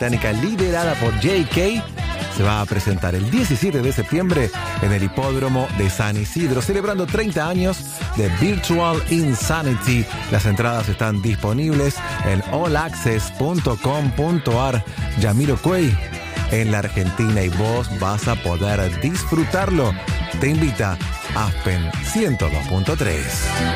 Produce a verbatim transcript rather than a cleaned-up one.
británica liderada por J K se va a presentar el diecisiete de septiembre en el hipódromo de San Isidro, celebrando treinta años de Virtual Insanity. Las entradas están disponibles en all access punto com punto a r. Jamiroquai en la Argentina y vos vas a poder disfrutarlo. Te invita Aspen ciento dos punto tres.